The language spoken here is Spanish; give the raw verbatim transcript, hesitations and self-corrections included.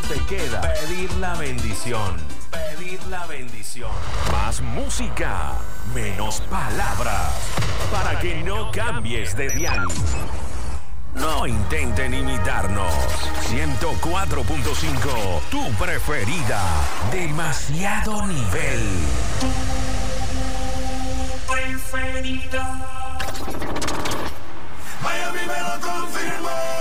te queda pedir la bendición. Pedir la bendición. Más música, menos palabras, para que no cambies de dial. No intenten imitarnos. ciento cuatro punto cinco, tu preferida. Demasiado nivel. Tu preferida. Miami me lo confirmó.